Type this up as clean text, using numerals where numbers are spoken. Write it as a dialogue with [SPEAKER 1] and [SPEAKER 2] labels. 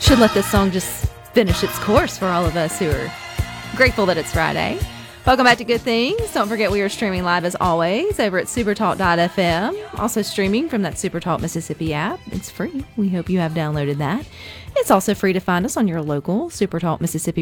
[SPEAKER 1] should let this song just finish its course for all of us who are grateful that it's Friday. Welcome back to Good Things. Don't forget we are streaming live as always over at supertalk.fm. Also streaming from that Supertalk Mississippi app. It's free. We hope you have downloaded that. It's also free to find us on your local Supertalk Mississippi